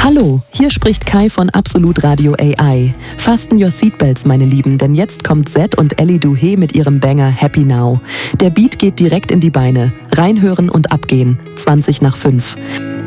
Hallo, hier spricht Kai von Absolut Radio AI. Fasten your seatbelts, meine Lieben, denn jetzt kommt Zed und Ellie Duhé mit ihrem Banger Happy Now. Der Beat geht direkt in die Beine. Reinhören und abgehen. 20 nach 5.